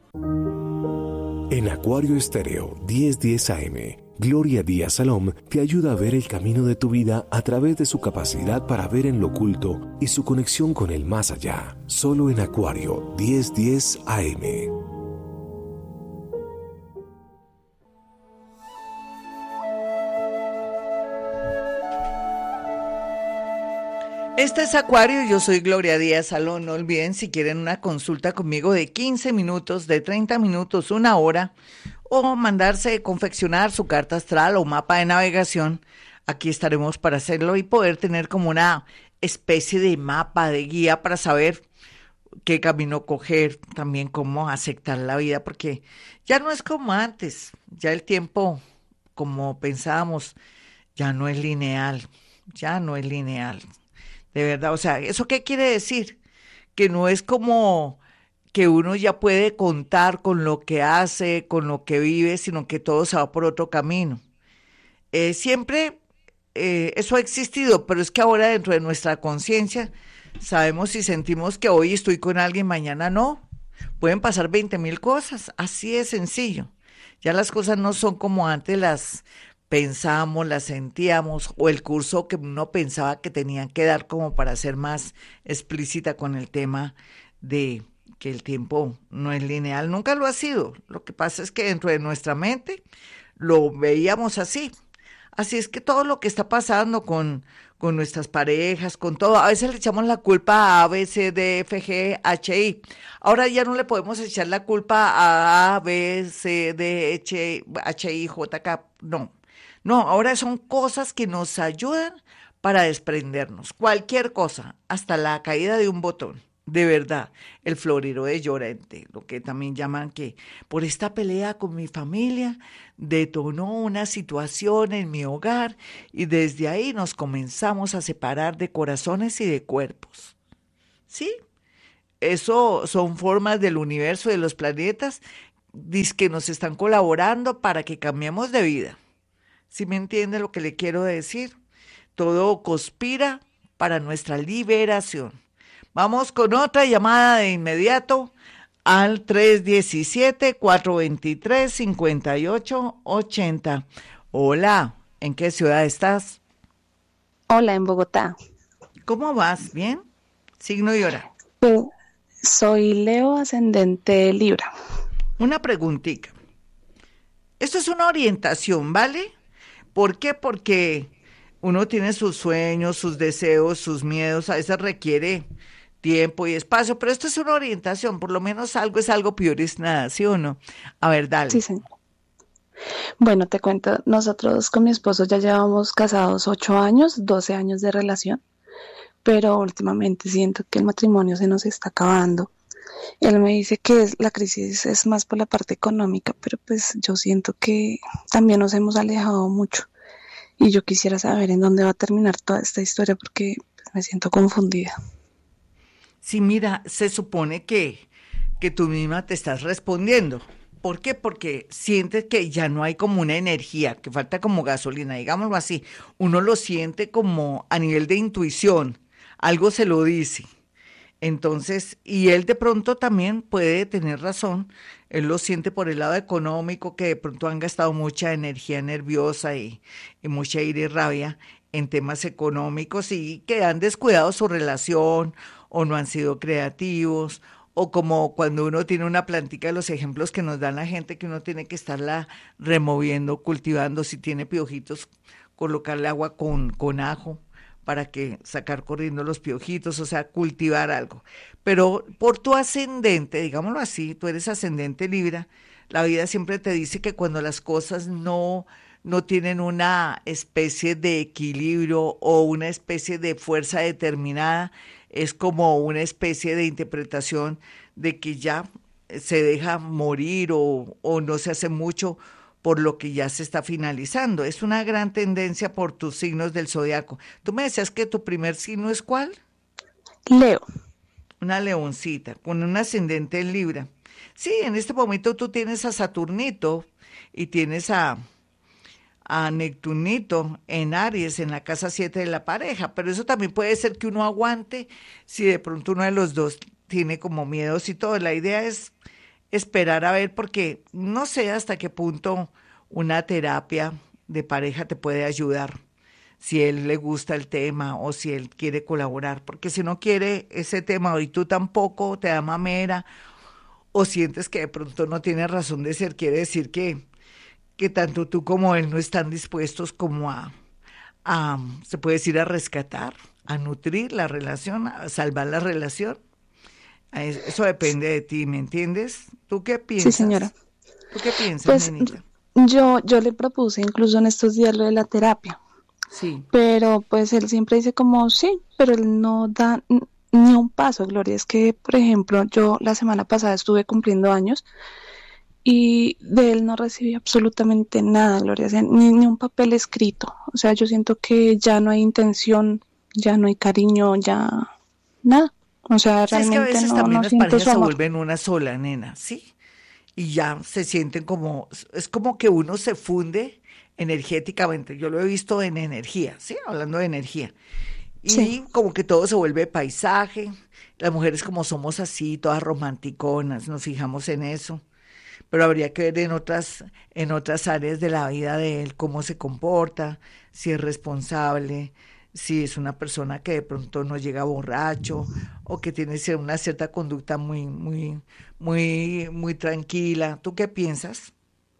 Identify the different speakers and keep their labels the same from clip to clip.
Speaker 1: En Acuario Estéreo 1010 AM, Gloria Díaz Salom te ayuda a ver el camino de tu vida a través de su capacidad para ver en lo oculto y su conexión con el más allá. Solo en Acuario 1010 AM.
Speaker 2: Este es Acuario, yo soy Gloria Díaz Salón. No olviden, si quieren una consulta conmigo de 15 minutos, de 30 minutos, una hora, o mandarse confeccionar su carta astral o mapa de navegación, aquí estaremos para hacerlo y poder tener como una especie de mapa, de guía para saber qué camino coger, también cómo aceptar la vida, porque ya no es como antes, ya el tiempo, como pensábamos, ya no es lineal, ya no es lineal. De verdad, o sea, ¿eso qué quiere decir? Que no es como que uno ya puede contar con lo que hace, con lo que vive, sino que todo se va por otro camino. Siempre eso ha existido, pero es que ahora dentro de nuestra conciencia sabemos y sentimos que hoy estoy con alguien, mañana no. Pueden pasar 20.000 cosas, así de sencillo. Ya las cosas no son como antes las pensamos, las sentíamos, o el curso que uno pensaba que tenían que dar como para ser más explícita con el tema de que el tiempo no es lineal, nunca lo ha sido. Lo que pasa es que dentro de nuestra mente lo veíamos así. Así es que todo lo que está pasando con nuestras parejas, con todo, a veces le echamos la culpa a B, C, D, F, G, H, I. Ahora ya no le podemos echar la culpa a B, C, D, H, I, J, K, no. No, ahora son cosas que nos ayudan para desprendernos. Cualquier cosa, hasta la caída de un botón. De verdad, el florero de Llorente, lo que también llaman que por esta pelea con mi familia detonó una situación en mi hogar y desde ahí nos comenzamos a separar de corazones y de cuerpos. ¿Sí? Eso son formas del universo, de los planetas, que nos están colaborando para que cambiemos de vida. ¿Sí me entiende lo que le quiero decir? Todo conspira para nuestra liberación. Vamos con otra llamada de inmediato al 317-423-5880. Hola, ¿en qué ciudad estás?
Speaker 3: Hola, en Bogotá.
Speaker 2: ¿Cómo vas? ¿Bien? Signo y hora.
Speaker 3: Soy Leo, ascendente Libra.
Speaker 2: Una preguntita. Esto es una orientación, ¿vale? ¿Por qué? Porque uno tiene sus sueños, sus deseos, sus miedos, a veces requiere tiempo y espacio, pero esto es una orientación, por lo menos algo es algo, peor es nada, ¿sí o no? A ver, dale.
Speaker 3: Sí, señor. Bueno, te cuento, nosotros con mi esposo ya llevamos casados 8 años, 12 años de relación, pero últimamente siento que el matrimonio se nos está acabando. Él me dice que la crisis es más por la parte económica, pero pues yo siento que también nos hemos alejado mucho y yo quisiera saber en dónde va a terminar toda esta historia porque me siento confundida.
Speaker 2: Sí, mira, se supone que tú misma te estás respondiendo. ¿Por qué? Porque sientes que ya no hay como una energía, que falta como gasolina, digámoslo así. Uno lo siente como a nivel de intuición, algo se lo dice. Entonces, y él de pronto también puede tener razón, él lo siente por el lado económico, que de pronto han gastado mucha energía nerviosa y mucha ira y rabia en temas económicos y que han descuidado su relación o no han sido creativos, o como cuando uno tiene una plantica, los ejemplos que nos dan la gente que uno tiene que estarla removiendo, cultivando, si tiene piojitos, colocarle agua con ajo para que sacar corriendo los piojitos, o sea, cultivar algo. Pero por tu ascendente, digámoslo así, tú eres ascendente Libra, la vida siempre te dice que cuando las cosas no tienen una especie de equilibrio o una especie de fuerza determinada, es como una especie de interpretación de que ya se deja morir o no se hace mucho por lo que ya se está finalizando. Es una gran tendencia por tus signos del zodiaco. Tú me decías que tu primer signo es ¿cuál?
Speaker 3: Leo.
Speaker 2: Una leoncita, con un ascendente en Libra. Sí, en este momento tú tienes a Saturnito y tienes a Neptunito en Aries, en la casa 7 de la pareja, pero eso también puede ser que uno aguante si de pronto uno de los dos tiene como miedos y todo. La idea es esperar a ver, porque no sé hasta qué punto una terapia de pareja te puede ayudar, si él le gusta el tema o si él quiere colaborar, porque si no quiere ese tema y tú tampoco, te da mamera o sientes que de pronto no tiene razón de ser, quiere decir que tanto tú como él no están dispuestos como se puede decir, a rescatar, a nutrir la relación, a salvar la relación. Eso depende de ti, ¿me entiendes? ¿Tú qué
Speaker 3: Sí, señora.
Speaker 2: piensas? ¿Tú qué piensas,
Speaker 3: Pues
Speaker 2: nenita?
Speaker 3: yo le propuse incluso en estos días lo de la terapia,
Speaker 2: Sí,
Speaker 3: pero pues él siempre dice como sí, pero él no da ni un paso, Gloria. Es que, por ejemplo, yo la semana pasada estuve cumpliendo años y de él no recibí absolutamente nada, Gloria, o sea, ni un papel escrito. O sea, yo siento que ya no hay intención, ya no hay cariño, ya nada. O sea,
Speaker 2: sí, es que a
Speaker 3: realmente
Speaker 2: veces
Speaker 3: no,
Speaker 2: también
Speaker 3: no
Speaker 2: las
Speaker 3: siento
Speaker 2: parejas
Speaker 3: su
Speaker 2: se
Speaker 3: amor.
Speaker 2: vuelven una sola, nena, ¿sí? Y ya se sienten como, es como que uno se funde energéticamente. Yo lo he visto en energía, ¿sí? Hablando de energía.
Speaker 3: Sí,
Speaker 2: Y como que todo se vuelve paisaje. Las mujeres como somos así, todas romanticonas, nos fijamos en eso. Pero habría que ver en otras áreas de la vida de él cómo se comporta, si es responsable, si es una persona que de pronto no llega borracho o que tiene una cierta conducta muy tranquila. ¿Tú qué piensas?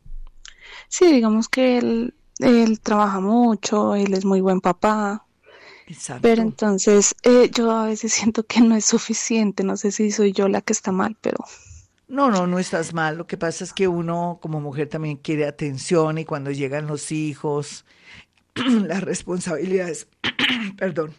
Speaker 3: sí, digamos que él trabaja mucho, él es muy buen papá, pero
Speaker 2: Exacto.
Speaker 3: entonces yo a veces siento que no es suficiente, no sé si soy yo la que está mal, pero
Speaker 2: No, no, no estás mal. Lo que pasa es que uno como mujer también quiere atención y cuando llegan los hijos, las responsabilidades, perdón.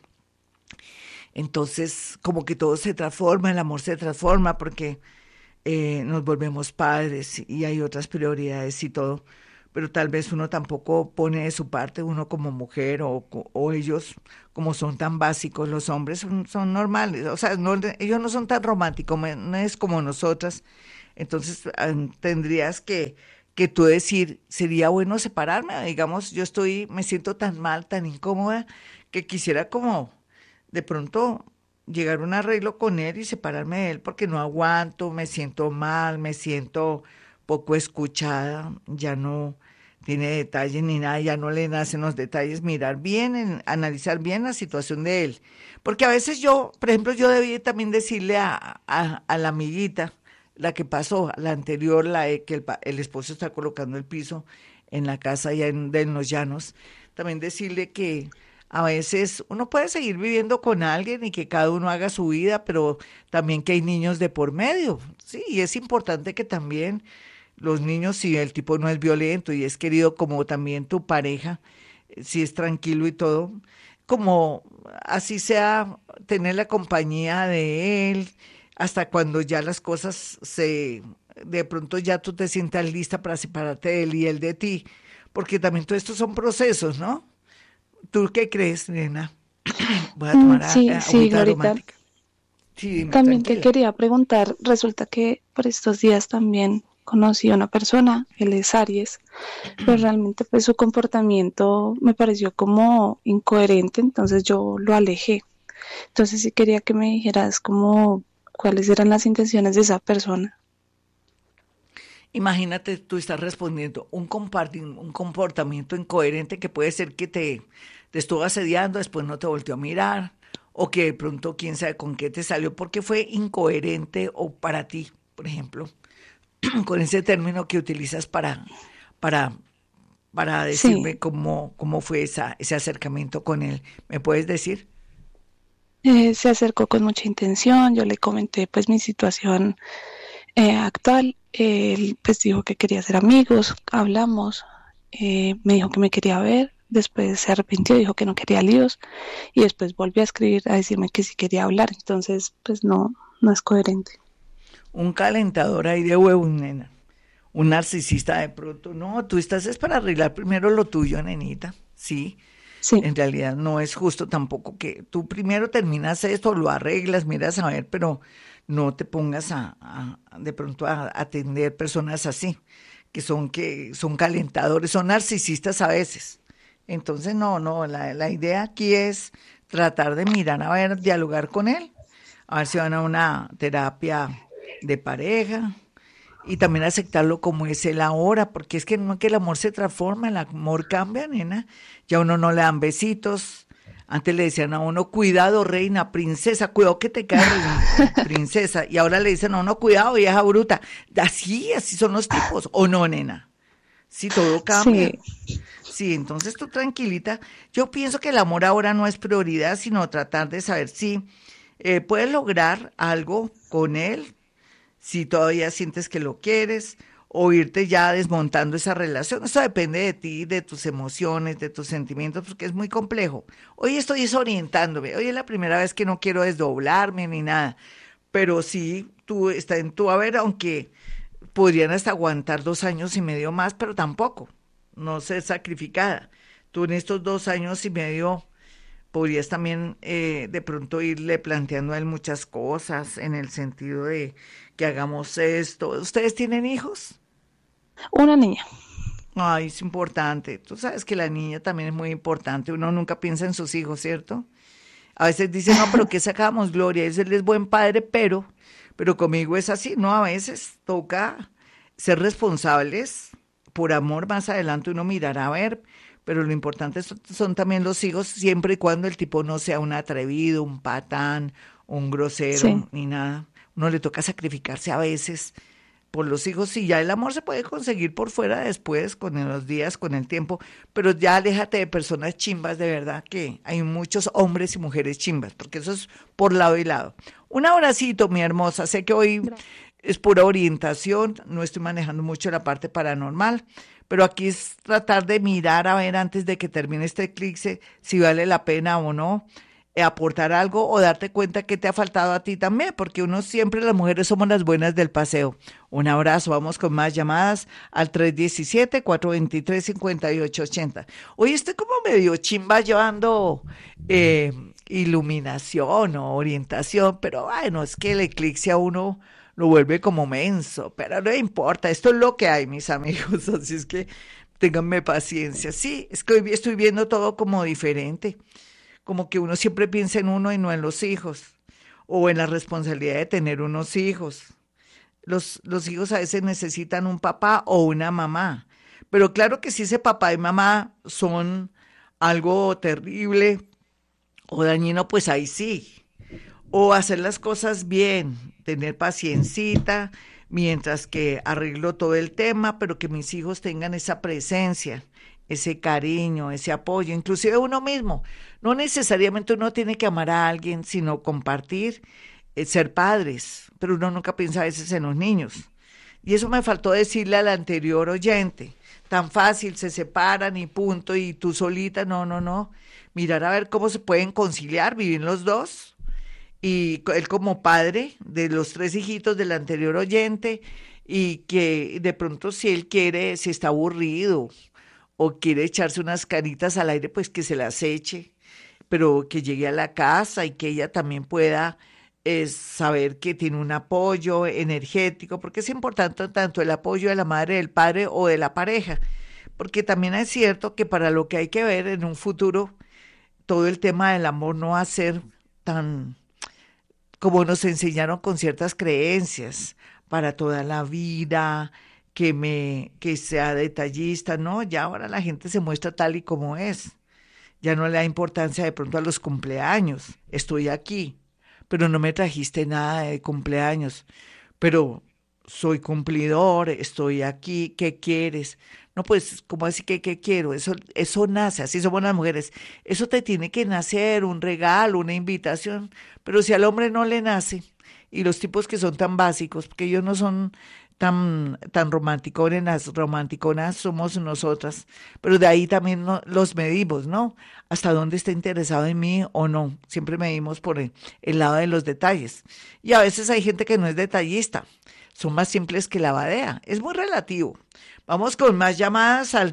Speaker 2: Entonces, como que todo se transforma, el amor se transforma porque nos volvemos padres y hay otras prioridades y todo, pero tal vez uno tampoco pone de su parte, uno como mujer o ellos, como son tan básicos, los hombres son normales, o sea, ellos no son tan románticos, no es como nosotras, entonces tendrías que tú decir, sería bueno separarme, digamos, me siento tan mal, tan incómoda, que quisiera como de pronto llegar a un arreglo con él y separarme de él porque no aguanto, me siento mal, me siento poco escuchada, ya no tiene detalles ni nada, ya no le nacen los detalles, mirar bien, analizar bien la situación de él. Porque a veces yo, por ejemplo, yo debí también decirle a la amiguita, la que pasó, la anterior, que el esposo está colocando el piso en la casa allá en Los Llanos, también decirle que a veces uno puede seguir viviendo con alguien y que cada uno haga su vida, pero también que hay niños de por medio, sí, y es importante que también los niños, si el tipo no es violento y es querido como también tu pareja, si es tranquilo y todo, como así sea tener la compañía de él, hasta cuando ya las cosas de pronto ya tú te sientas lista para separarte de él y él de ti, porque también todo esto son procesos, ¿no? ¿Tú qué crees, nena? Voy a tomar
Speaker 3: sí, sí,
Speaker 2: agüita
Speaker 3: Glorita.
Speaker 2: aromática. Sí, dime,
Speaker 3: También te
Speaker 2: tranquila.
Speaker 3: quería preguntar, resulta que por estos días también conocí a una persona, él es Aries, pero realmente pues su comportamiento me pareció como incoherente, entonces yo lo alejé. Entonces sí quería que me dijeras como cuáles eran las intenciones de esa persona.
Speaker 2: Imagínate, tú estás respondiendo un comportamiento incoherente que puede ser que te estuvo asediando, después no te volteó a mirar, o que de pronto quién sabe con qué te salió, porque fue incoherente o para ti, por ejemplo, con ese término que utilizas para, para
Speaker 3: Sí,
Speaker 2: decirme cómo fue ese acercamiento con él. ¿Me puedes decir?
Speaker 3: se acercó con mucha intención, yo le comenté pues mi situación actual, él pues dijo que quería ser amigos, hablamos, me dijo que me quería ver, después se arrepintió, dijo que no quería líos y después volvió a escribir a decirme que sí quería hablar, entonces pues no, no es coherente.
Speaker 2: Un calentador ahí de huevos, nena. Un narcisista de pronto. No, tú estás es para arreglar primero lo tuyo, nenita. Sí,
Speaker 3: Sí,
Speaker 2: en realidad no es justo tampoco que tú primero terminas esto, lo arreglas, miras a ver, pero no te pongas de pronto a atender personas así, que son calentadores, son narcisistas a veces. Entonces, no, no, la idea aquí es tratar de mirar, a ver, dialogar con él, a ver si van a una terapia de pareja y también aceptarlo como es el ahora, porque es que no es que el amor se transforma, el amor cambia, nena. Ya a uno no le dan besitos. Antes le decían a uno, cuidado, reina, princesa, cuidado que te cae, princesa. Y ahora le dicen a uno, cuidado, vieja bruta. Así son los tipos. ¿O no, nena? Sí, todo cambia.
Speaker 3: Sí,
Speaker 2: Sí, entonces tú tranquilita. Yo pienso que el amor ahora no es prioridad, sino tratar de saber si puedes lograr algo con él, si todavía sientes que lo quieres, o irte ya desmontando esa relación. Eso depende de ti, de tus emociones, de tus sentimientos, porque es muy complejo. Hoy estoy desorientándome. Hoy es la primera vez que no quiero desdoblarme ni nada. Pero sí, tú está en tu haber, aunque podrían hasta aguantar 2 años y medio más, pero tampoco, no ser sacrificada. Tú en estos 2 años y medio podrías también de pronto irle planteando a él muchas cosas en el sentido de que hagamos esto. ¿Ustedes tienen hijos?
Speaker 3: una niña.
Speaker 2: Ay, es importante. Tú sabes que la niña también es muy importante. Uno nunca piensa en sus hijos, ¿cierto? A veces dicen, no, pero ¿qué sacamos, Gloria? Él es buen padre, pero conmigo es así, ¿no? A veces toca ser responsables. Por amor, más adelante uno mirará a ver, pero lo importante son también los hijos, siempre y cuando el tipo no sea un atrevido, un patán, un
Speaker 3: Sí,
Speaker 2: grosero, ni nada. Uno le toca sacrificarse a veces por los hijos, y ya el amor se puede conseguir por fuera después, con los días, con el tiempo, pero ya aléjate de personas chimbas, de verdad que hay muchos hombres y mujeres chimbas, porque eso es por lado y lado. Un abracito, mi hermosa, sé que hoy
Speaker 3: gra-
Speaker 2: es pura orientación, no estoy manejando mucho la parte paranormal, pero aquí es tratar de mirar a ver antes de que termine este eclipse si vale la pena o no aportar algo o darte cuenta que te ha faltado a ti también, porque uno siempre, las mujeres somos las buenas del paseo. Un abrazo, vamos con más llamadas al 317-423-5880. Hoy estoy como medio chimba llevando eh, iluminación o orientación, pero bueno, es que el eclipse a uno lo vuelve como menso, pero no importa, esto es lo que hay, mis amigos, así es que ténganme paciencia. Sí, es que hoy estoy viendo todo como diferente, como que uno siempre piensa en uno y no en los hijos, o en la responsabilidad de tener unos hijos. Los hijos a veces necesitan un papá o una mamá, pero claro que si ese papá y mamá son algo terrible o dañino, pues ahí sí. O hacer las cosas bien, tener paciencita mientras que arreglo todo el tema, pero que mis hijos tengan esa presencia, ese cariño, ese apoyo, inclusive uno mismo. No necesariamente uno tiene que amar a alguien, sino compartir, ser padres, pero uno nunca piensa a veces en los niños. Y eso me faltó decirle al anterior oyente. Tan fácil, se separan y punto, y tú solita, no, no, no. Mirar a ver cómo se pueden conciliar, vivir los dos y él como padre de los 3 hijitos del anterior oyente, y que de pronto si él quiere, si está aburrido o quiere echarse unas canitas al aire, pues que se las eche, pero que llegue a la casa y que ella también pueda saber que tiene un apoyo energético, porque es importante tanto el apoyo de la madre, del padre o de la pareja, porque también es cierto que para lo que hay que ver en un futuro, todo el tema del amor no va a ser tan como nos enseñaron con ciertas creencias para toda la vida, que sea detallista, no, ya ahora la gente se muestra tal y como es. Ya no le da importancia de pronto a los cumpleaños. Estoy aquí, pero no me trajiste nada de cumpleaños. Pero soy cumplidor, estoy aquí, ¿qué quieres? No, pues, ¿cómo así que qué quiero? Eso nace, así somos las mujeres. Eso te tiene que nacer, un regalo, una invitación. Pero si al hombre no le nace, y los tipos que son tan básicos, porque ellos no son tan romanticones, las romanticonas somos nosotras, pero de ahí también los medimos, ¿no? Hasta dónde está interesado en mí o no. Siempre medimos por el lado de los detalles. Y a veces hay gente que no es detallista, son más simples que la badea. Es muy relativo. Vamos con más llamadas al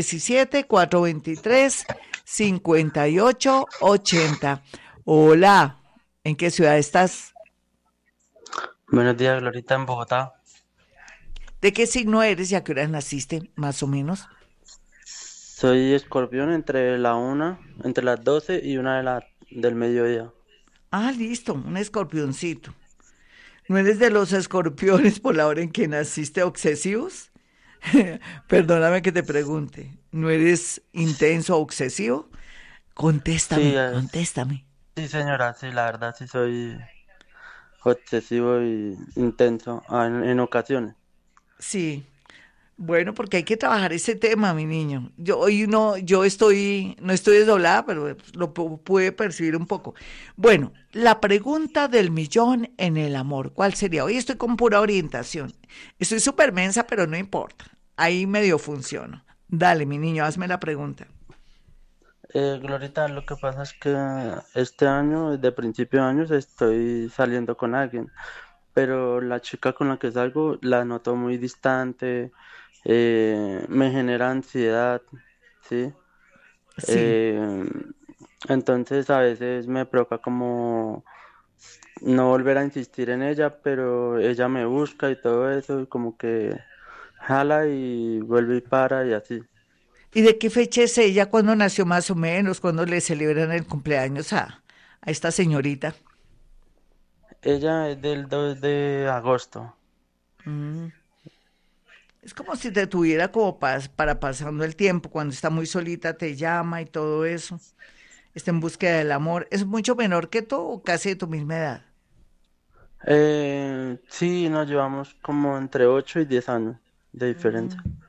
Speaker 2: 317-423-5880. Hola, ¿en qué ciudad estás?
Speaker 4: Buenos días, Glorita, en Bogotá.
Speaker 2: ¿De qué signo eres y a qué hora naciste, más o menos?
Speaker 4: Soy escorpión entre las 12 y una del mediodía.
Speaker 2: Ah, listo, un escorpioncito. ¿No eres de los escorpiones por la hora en que naciste obsesivos? Perdóname que te pregunte. ¿No eres intenso o obsesivo?
Speaker 4: Sí,
Speaker 2: Contéstame, contéstame.
Speaker 4: sí, señora, sí, la verdad sí soy obsesivo y intenso en ocasiones.
Speaker 2: Sí. Bueno, porque hay que trabajar ese tema, mi niño. Yo hoy no, no estoy desdoblada, pero lo pude percibir un poco. Bueno, la pregunta del millón en el amor, ¿cuál sería? Hoy estoy con pura orientación. Estoy súper mensa, pero no importa. Ahí medio funciono. Dale, mi niño, hazme la pregunta.
Speaker 4: Glorita, lo que pasa es que este año, desde principio de años, estoy saliendo con alguien, pero la chica con la que salgo la noto muy distante, me genera ansiedad, ¿sí?
Speaker 2: Sí.
Speaker 4: Eh, entonces a veces me provoca como no volver a insistir en ella, pero ella me busca y todo eso, y como que jala y vuelve y para y así.
Speaker 2: ¿Y de qué fecha es ella? ¿Cuándo nació más o menos? ¿Cuándo le celebran el cumpleaños a esta señorita?
Speaker 4: Ella es del 2 de agosto.
Speaker 2: Mm. Es como si te tuviera como para pasando el tiempo, cuando está muy solita te llama y todo eso, está en búsqueda del amor. ¿Es mucho menor que tú o casi de tu misma edad?
Speaker 4: Sí, nos llevamos como entre 8 y 10 años de diferencia.
Speaker 2: Mm.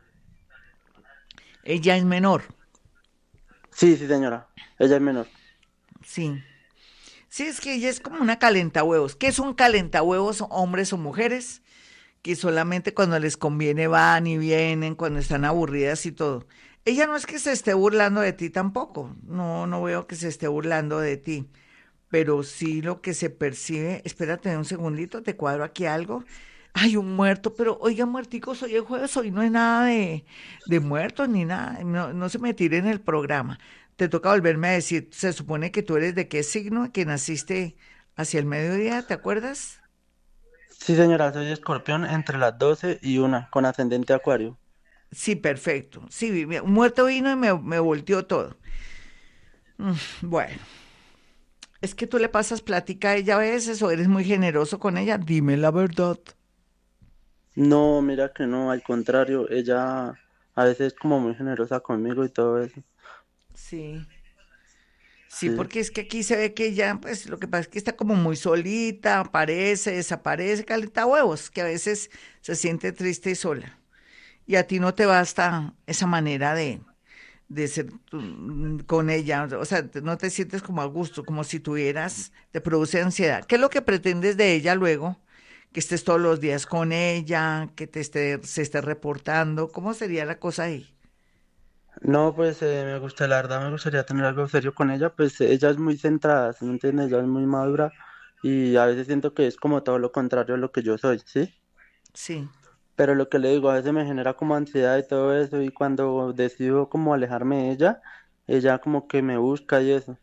Speaker 2: Ella es menor,
Speaker 4: Sí, sí, señora. Ella es menor.
Speaker 2: sí. Sí, es que ella es como una calentahuevos. ¿Qué es un calentahuevos, hombres o mujeres? Que solamente cuando les conviene van y vienen, cuando están aburridas y todo. Ella no es que se esté burlando de ti tampoco. No, no veo que se esté burlando de ti. Pero sí lo que se percibe, espérate un segundito, te cuadro aquí algo. Hay un muerto, pero oiga, muerticos, hoy es jueves, hoy no hay nada de muertos ni nada, no, no se me tire en el programa. Te toca volverme a decir, se supone que tú eres de qué signo, que naciste hacia el mediodía, ¿te acuerdas?
Speaker 4: Sí, señora, soy escorpión entre las 12 y una con ascendente acuario.
Speaker 2: Sí, perfecto. Sí, un muerto vino y me volteó todo. Bueno, es que tú le pasas plática a ella a veces o eres muy generoso con ella, dime la verdad.
Speaker 4: No, mira que no, al contrario, ella a veces es como muy generosa conmigo y todo eso.
Speaker 2: Sí. Sí,
Speaker 4: Sí.
Speaker 2: porque es que aquí se ve que ella, pues lo que pasa es que está como muy solita, aparece, desaparece, calienta huevos, que a veces se siente triste y sola. Y a ti no te basta esa manera de ser con ella, o sea, no te sientes como a gusto, como si tuvieras, te produce ansiedad. ¿Qué es lo que pretendes de ella luego? Que estés todos los días con ella, que se esté reportando, ¿cómo sería la cosa ahí?
Speaker 4: No, pues me gusta, la verdad me gustaría tener algo serio con ella, pues ella es muy centrada, ¿sí me entiendes? Ella es muy madura y a veces siento que es como todo lo contrario a lo que yo soy, ¿sí?
Speaker 2: Sí.
Speaker 4: Pero lo que le digo, a veces me genera como ansiedad y todo eso, y cuando decido como alejarme de ella, ella como que me busca y eso.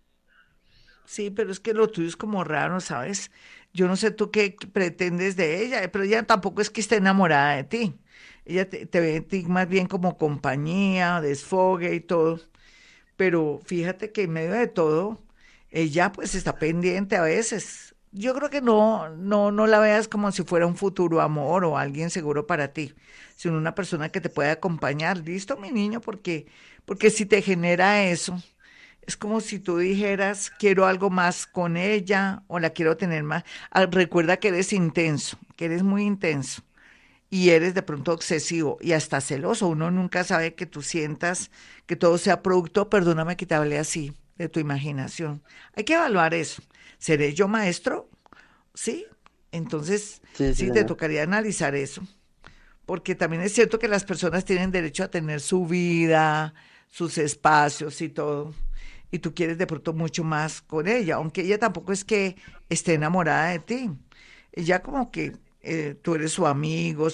Speaker 2: Sí, pero es que lo tuyo es como raro, ¿sabes? Yo no sé tú qué pretendes de ella, pero ella tampoco es que esté enamorada de ti. Ella te ve a ti más bien como compañía, desfogue y todo. Pero fíjate que en medio de todo, ella pues está pendiente a veces. Yo creo que no la veas como si fuera un futuro amor o alguien seguro para ti, sino una persona que te puede acompañar. ¿Listo, mi niño? Porque si te genera eso. Es como si tú dijeras, quiero algo más con ella o la quiero tener más. Ah, recuerda que eres intenso, que eres muy intenso y eres de pronto obsesivo y hasta celoso. Uno nunca sabe que tú sientas que todo sea producto, perdóname que te hable así, de tu imaginación. Hay que evaluar eso. ¿Seré yo maestro? Sí. Entonces,
Speaker 4: Sí, sí,
Speaker 2: sí, te
Speaker 4: señor.
Speaker 2: tocaría analizar eso, porque también es cierto que las personas tienen derecho a tener su vida, sus espacios y todo, y tú quieres de pronto mucho más con ella, aunque ella tampoco es que esté enamorada de ti. Ella como que tú eres su amigo,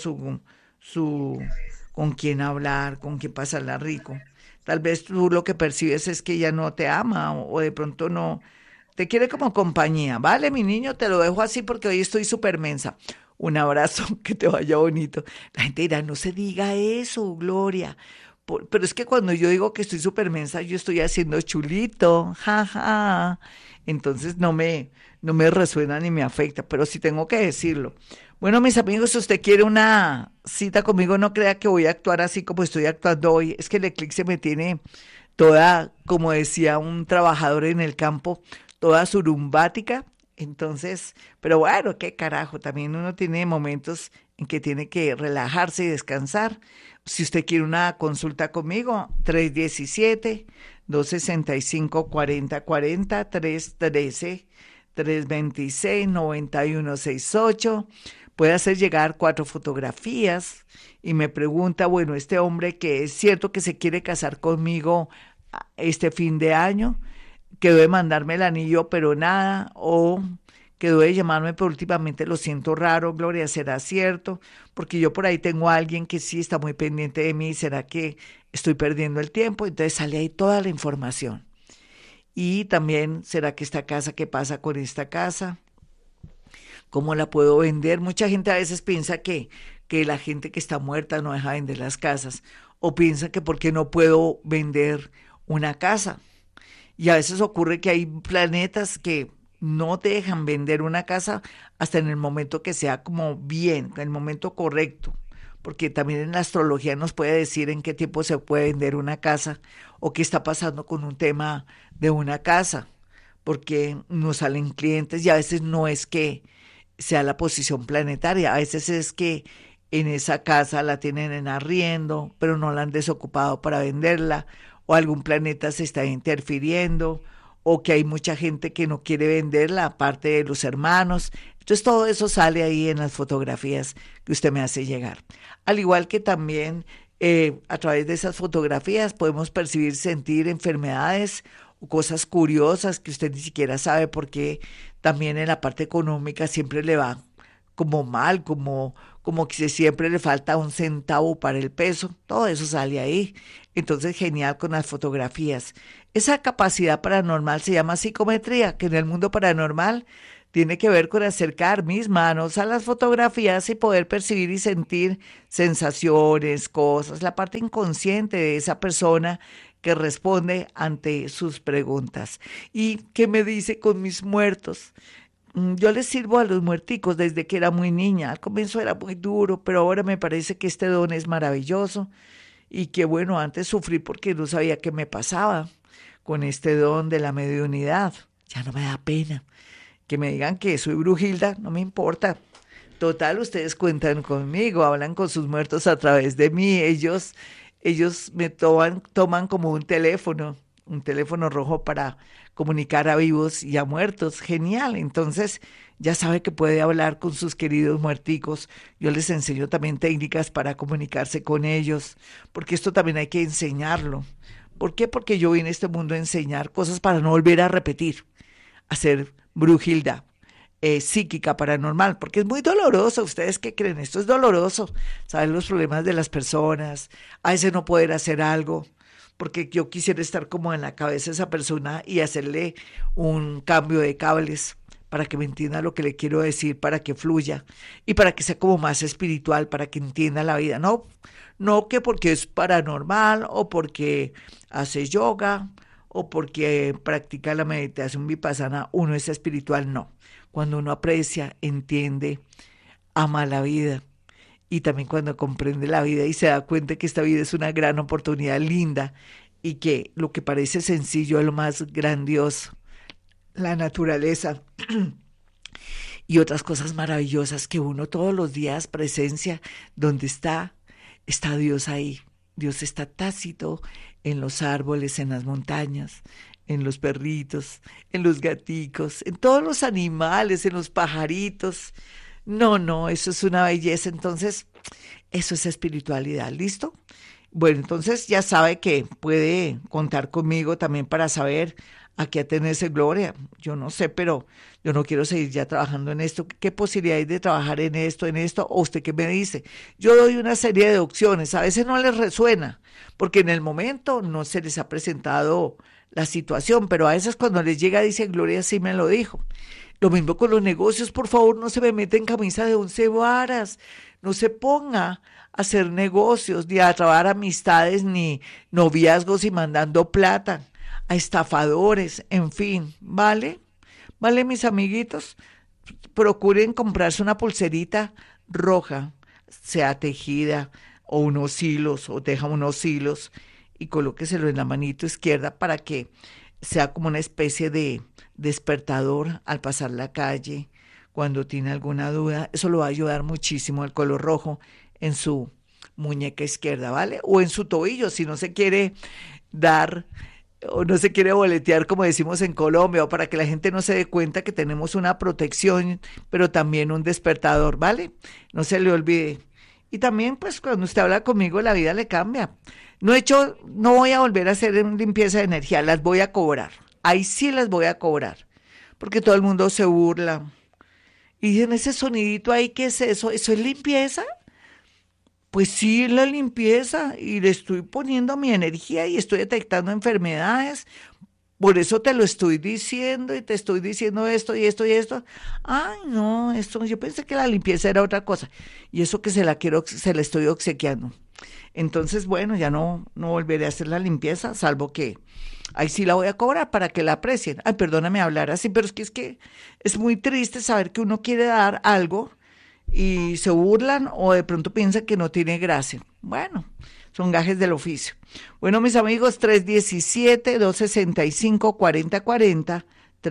Speaker 2: su, con quien hablar, con quien pasarla rico. Tal vez tú lo que percibes es que ella no te ama o de pronto no, te quiere como compañía. Vale, mi niño, te lo dejo así porque hoy estoy súper mensa. Un abrazo, que te vaya bonito. La gente dirá, no se diga eso, Gloria, Pero es que cuando yo digo que estoy súper mensa, yo estoy haciendo chulito, jaja. Entonces no me resuena ni me afecta, pero sí tengo que decirlo. Bueno, mis amigos, si usted quiere una cita conmigo, no crea que voy a actuar así como estoy actuando hoy. Es que el eclipse me tiene toda, como decía un trabajador en el campo, toda surumbática. Entonces, pero bueno, qué carajo, también uno tiene momentos en que tiene que relajarse y descansar. Si usted quiere una consulta conmigo, 317-265-4040, 313-326-9168. Puede hacer llegar 4 fotografías y me pregunta, bueno, este hombre que es cierto que se quiere casar conmigo este fin de año, quedó de mandarme el anillo, pero nada, o quedó de llamarme, pero últimamente lo siento raro, Gloria, ¿será cierto? Porque yo por ahí tengo a alguien que sí está muy pendiente de mí, ¿será que estoy perdiendo el tiempo? Entonces sale ahí toda la información. Y también, ¿será que esta casa, qué pasa con esta casa? ¿Cómo la puedo vender? Mucha gente a veces piensa que la gente que está muerta no deja vender las casas, o piensa que por qué no puedo vender una casa. Y a veces ocurre que hay planetas que no te dejan vender una casa hasta en el momento que sea como bien, en el momento correcto, porque también en la astrología nos puede decir en qué tiempo se puede vender una casa o qué está pasando con un tema de una casa, porque nos salen clientes y a veces no es que sea la posición planetaria, a veces es que en esa casa la tienen en arriendo, pero no la han desocupado para venderla, o algún planeta se está interfiriendo, o que hay mucha gente que no quiere venderla, aparte de los hermanos. Entonces todo eso sale ahí en las fotografías que usted me hace llegar. Al igual que también a través de esas fotografías podemos percibir, sentir enfermedades o cosas curiosas que usted ni siquiera sabe, porque también en la parte económica siempre le va como mal, como que siempre le falta un centavo para el peso, todo eso sale ahí. Entonces, genial con las fotografías. Esa capacidad paranormal se llama psicometría, que en el mundo paranormal tiene que ver con acercar mis manos a las fotografías y poder percibir y sentir sensaciones, cosas, la parte inconsciente de esa persona que responde ante sus preguntas. ¿Y qué me dice con mis muertos? Yo les sirvo a los muerticos desde que era muy niña. Al comienzo era muy duro, pero ahora me parece que este don es maravilloso y que bueno, antes sufrí porque no sabía qué me pasaba con este don de la mediunidad. Ya no me da pena. Que me digan que soy Brujilda, no me importa. Total, ustedes cuentan conmigo, hablan con sus muertos a través de mí. Ellos me toman como un teléfono rojo para comunicar a vivos y a muertos. Genial. Entonces, ya sabe que puede hablar con sus queridos muerticos. Yo les enseño también técnicas para comunicarse con ellos, porque esto también hay que enseñarlo. ¿Por qué? Porque yo vine a este mundo a enseñar cosas para no volver a repetir, a ser brujilda, psíquica, paranormal, porque es muy doloroso. ¿Ustedes qué creen? Esto es doloroso, saber los problemas de las personas, a veces no poder hacer algo, porque yo quisiera estar como en la cabeza de esa persona y hacerle un cambio de cables para que me entienda lo que le quiero decir, para que fluya y para que sea como más espiritual, para que entienda la vida. No que porque es paranormal o porque hace yoga o porque practica la meditación vipassana uno es espiritual, no. Cuando uno aprecia, entiende, ama la vida y también cuando comprende la vida y se da cuenta que esta vida es una gran oportunidad linda y que lo que parece sencillo es lo más grandioso, la naturaleza y otras cosas maravillosas que uno todos los días presencia, donde está Dios ahí. Dios está tácito en los árboles, en las montañas, en los perritos, en los gaticos, en todos los animales, en los pajaritos. No, eso es una belleza. Entonces, eso es espiritualidad, ¿listo? Bueno, entonces ya sabe que puede contar conmigo también para saber a qué atenerse, Gloria. Yo no sé, pero yo no quiero seguir ya trabajando en esto. ¿Qué posibilidad hay de trabajar en esto? ¿O usted qué me dice? Yo doy una serie de opciones. A veces no les resuena, porque en el momento no se les ha presentado la situación, pero a veces cuando les llega dice, Gloria sí me lo dijo. Lo mismo con los negocios, por favor, no se me meta en camisa de 11 varas, no se ponga a hacer negocios, ni a trabar amistades, ni noviazgos y mandando plata a estafadores, en fin, ¿vale? ¿Vale, mis amiguitos? Procuren comprarse una pulserita roja, sea tejida, o unos hilos, o teja unos hilos, y colóqueselo en la manito izquierda para que sea como una especie de despertador al pasar la calle, cuando tiene alguna duda. Eso lo va a ayudar muchísimo, el color rojo en su muñeca izquierda, ¿vale? O en su tobillo, si no se quiere dar o no se quiere boletear, como decimos en Colombia, o para que la gente no se dé cuenta que tenemos una protección, pero también un despertador, ¿vale? No se le olvide. Y también, pues, cuando usted habla conmigo, la vida le cambia. No voy a volver a hacer limpieza de energía, las voy a cobrar. Ahí sí las voy a cobrar, porque todo el mundo se burla. Y dicen, ese sonidito ahí, ¿qué es eso? ¿Eso es limpieza? Pues sí, la limpieza, y le estoy poniendo mi energía y estoy detectando enfermedades. Por eso te lo estoy diciendo y te estoy diciendo esto y esto y esto. Ay, no, esto, yo pensé que la limpieza era otra cosa. Y eso que se la estoy obsequiando. Entonces, bueno, ya no volveré a hacer la limpieza, salvo que ahí sí la voy a cobrar para que la aprecien. Ay, perdóname hablar así, pero es que es muy triste saber que uno quiere dar algo y se burlan o de pronto piensan que no tiene gracia. Bueno, son gajes del oficio. Bueno, mis amigos, 317-265-4040,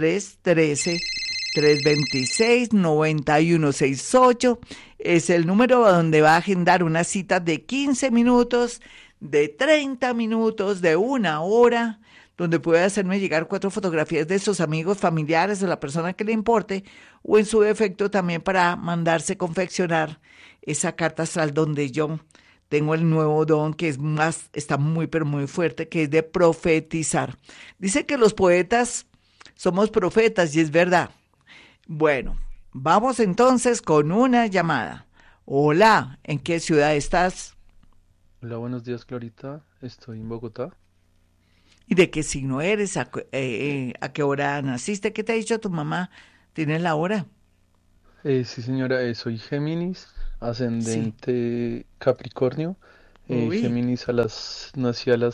Speaker 2: 313-326-9168 es el número donde va a agendar una cita de 15 minutos, de 30 minutos, de 1 hora, donde puede hacerme llegar 4 fotografías de sus amigos, familiares o la persona que le importe, o en su defecto también para mandarse confeccionar esa carta astral donde yo tengo el nuevo don que está muy pero muy fuerte, que es de profetizar. Dice que los poetas somos profetas y es verdad. Bueno, vamos entonces con una llamada. Hola, ¿en qué ciudad estás?
Speaker 5: Hola, buenos días, Clarita. Estoy en Bogotá.
Speaker 2: ¿Y de qué signo eres? ¿A qué hora naciste? ¿Qué te ha dicho tu mamá? ¿Tienes la hora?
Speaker 5: Sí, señora, soy Géminis,
Speaker 2: Sí.
Speaker 5: ascendente Capricornio.
Speaker 2: Uy,
Speaker 5: Nací a las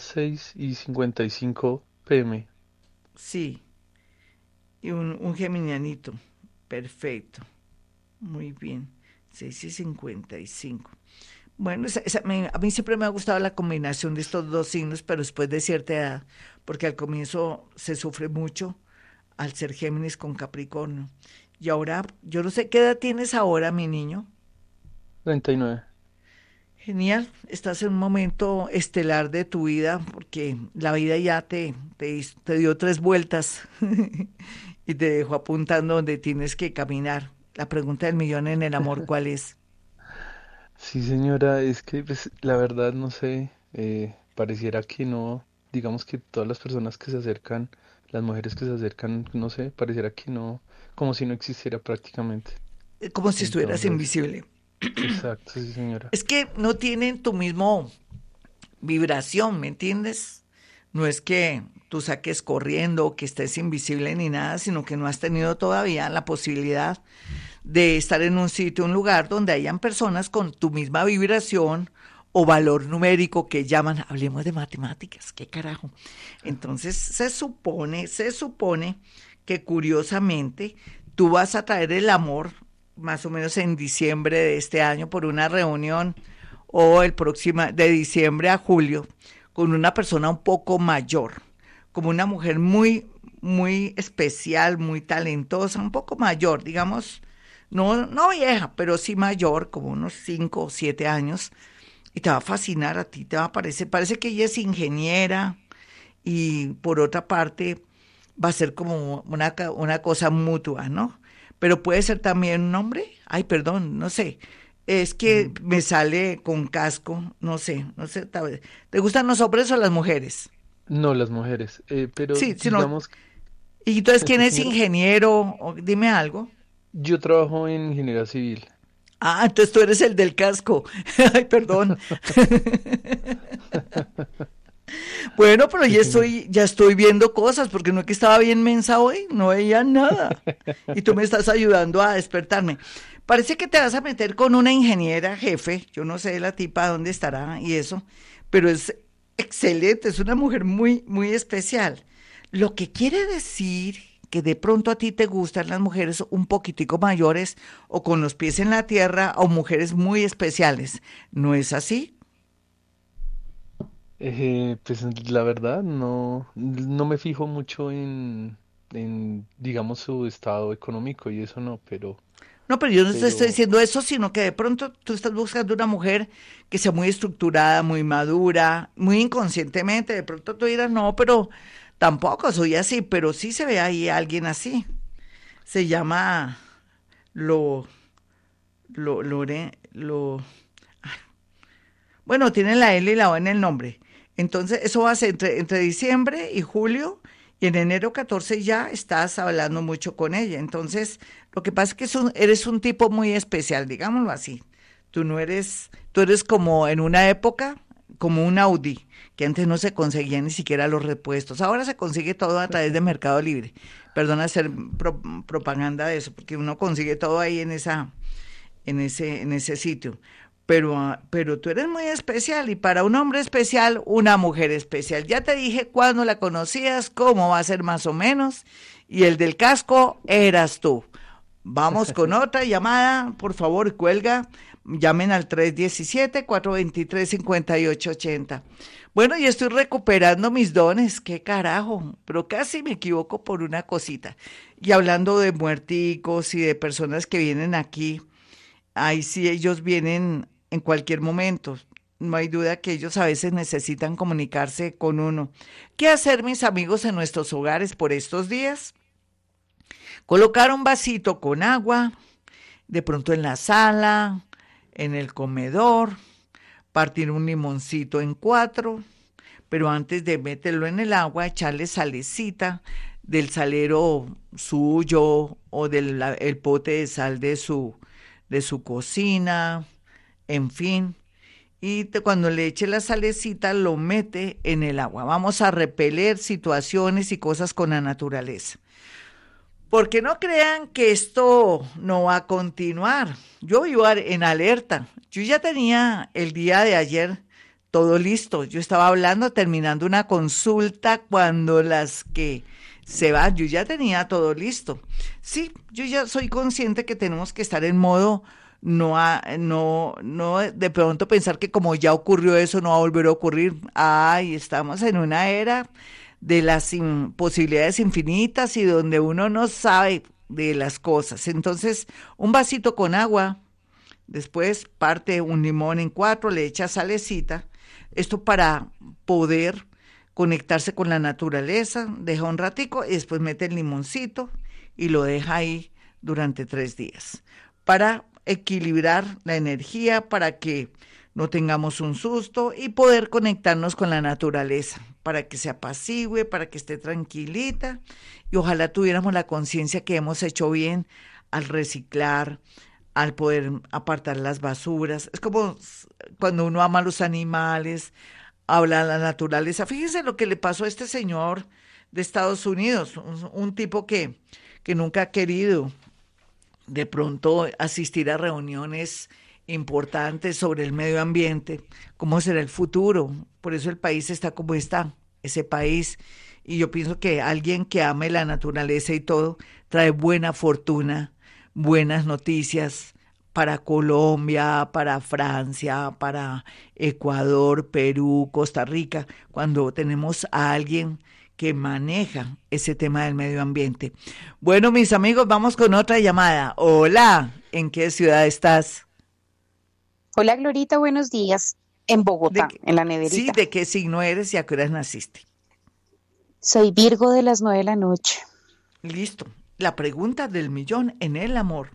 Speaker 5: 6:55 p.m.
Speaker 2: sí. Y un geminianito. Perfecto. Muy bien. 6:55. Bueno, a mí siempre me ha gustado la combinación de estos dos signos, pero después de cierta edad, porque al comienzo se sufre mucho al ser Géminis con Capricornio. Y ahora, yo no sé qué edad tienes ahora, mi niño.
Speaker 5: 39.
Speaker 2: Genial, estás en un momento estelar de tu vida, porque la vida ya te dio 3 vueltas y te dejó apuntando donde tienes que caminar. La pregunta del millón en el amor, ¿cuál es?
Speaker 5: Sí, señora, es que pues, la verdad no sé, pareciera que no, digamos que todas las personas que se acercan, las mujeres que se acercan, no sé, pareciera que no, como si no existiera prácticamente.
Speaker 2: Como si estuvieras
Speaker 5: Entonces,
Speaker 2: invisible.
Speaker 5: exacto, sí, señora.
Speaker 2: Es que no tienen tu mismo vibración, ¿me entiendes? No es que tú saques corriendo o que estés invisible ni nada, sino que no has tenido todavía la posibilidad de estar en un sitio, un lugar donde hayan personas con tu misma vibración o valor numérico que llaman, hablemos de matemáticas, qué carajo. Entonces se supone que curiosamente tú vas a traer el amor más o menos en diciembre de este año por una reunión o el próximo de diciembre a julio con una persona un poco mayor, como una mujer muy especial, muy talentosa, un poco mayor, digamos, no vieja, pero sí mayor, como unos 5 o 7 años, y te va a fascinar a ti, te va a parece que ella es ingeniera y por otra parte va a ser como una cosa mutua, ¿no? Pero puede ser también un hombre, ay, perdón, no sé, es que
Speaker 5: Mm,
Speaker 2: me sale con casco, no sé, ¿te gustan los hombres o las mujeres?
Speaker 5: No, las mujeres, pero
Speaker 2: Sí, sino,
Speaker 5: digamos,
Speaker 2: y entonces, ¿quién
Speaker 5: sí,
Speaker 2: es
Speaker 5: señora.
Speaker 2: ingeniero? Dime algo.
Speaker 5: Yo trabajo en ingeniería civil.
Speaker 2: Ah, entonces tú eres el del casco. Ay, perdón. Bueno, pero
Speaker 5: Sí, señor.
Speaker 2: ya estoy viendo cosas, porque no es que estaba bien mensa hoy, no veía nada. Y tú me estás ayudando a despertarme. Parece que te vas a meter con una ingeniera jefe, yo no sé la tipa dónde estará y eso, pero es excelente, es una mujer muy, muy especial. Lo que quiere decir que de pronto a ti te gustan las mujeres un poquitico mayores o con los pies en la tierra o mujeres muy especiales. ¿No es así?
Speaker 5: Pues la verdad no me fijo mucho digamos, su estado económico y eso no,
Speaker 2: No, pero yo no te estoy
Speaker 5: pero
Speaker 2: diciendo eso, sino que de pronto tú estás buscando una mujer que sea muy estructurada, muy madura, muy inconscientemente. De pronto tú dirás, no, pero tampoco soy así, pero sí se ve ahí alguien así. Se llama lo, lo, bueno, tiene la L y la O en el nombre. Entonces, eso va a ser entre diciembre y julio, y en enero 14 ya estás hablando mucho con ella. Entonces, lo que pasa es que eres un tipo muy especial, digámoslo así. Tú eres como en una época, como un Audi, que antes no se conseguían ni siquiera los repuestos. Ahora se consigue todo a través de Mercado Libre. Perdona hacer propaganda de eso, porque uno consigue todo ahí en ese sitio. Pero tú eres muy especial y para un hombre especial, una mujer especial. Ya te dije cuándo la conocías, cómo va a ser más o menos, y el del casco eras tú. Vamos con otra llamada, por favor, cuelga. Llamen al 317-423-5880. Bueno, yo estoy recuperando mis dones, qué carajo, pero casi me equivoco por una cosita. Y hablando de muerticos y de personas que vienen aquí. Ahí sí ellos vienen en cualquier momento. No hay duda que ellos a veces necesitan comunicarse con uno. ¿Qué hacer, mis amigos, en nuestros hogares por estos días? Colocar un vasito con agua, de pronto en la sala, en el comedor, partir un limoncito en cuatro, pero antes de meterlo en el agua, echarle salecita del salero suyo o el pote de sal de su cocina, en fin. Y cuando le eche la salecita lo mete en el agua. Vamos a repeler situaciones y cosas con la naturaleza. Porque no crean que esto no va a continuar. Yo iba en alerta. Yo ya tenía el día de ayer todo listo. Yo estaba hablando, terminando una consulta cuando las que se van, yo ya tenía todo listo. Sí, yo ya soy consciente que tenemos que estar en modo no de pronto pensar que como ya ocurrió eso no va a volver a ocurrir. Ay, estamos en una era de las posibilidades infinitas y donde uno no sabe de las cosas. Entonces, un vasito con agua, después parte un limón en cuatro, le echa salecita, esto para poder conectarse con la naturaleza, deja un ratico y después mete el limoncito y lo deja ahí durante 3 días para equilibrar la energía, para que no tengamos un susto y poder conectarnos con la naturaleza, para que se apacigüe, para que esté tranquilita y ojalá tuviéramos la conciencia que hemos hecho bien al reciclar, al poder apartar las basuras. Es como cuando uno ama a los animales, habla a la naturaleza. Fíjense lo que le pasó a este señor de Estados Unidos, un tipo que nunca ha querido de pronto asistir a reuniones importantes sobre el medio ambiente, cómo será el futuro. Por eso el país está como está, ese país. Y yo pienso que alguien que ame la naturaleza y todo, trae buena fortuna, buenas noticias para Colombia, para Francia, para Ecuador, Perú, Costa Rica, cuando tenemos a alguien que maneja ese tema del medio ambiente. Bueno, mis amigos, vamos con otra llamada. Hola, ¿en qué ciudad estás?
Speaker 6: Hola Glorita, buenos días. En Bogotá, en la
Speaker 2: Sí,
Speaker 6: neverita.
Speaker 2: ¿de qué signo eres y a qué horas naciste?
Speaker 6: Soy Virgo de las 9 de la noche.
Speaker 2: Listo. La pregunta del millón en el amor.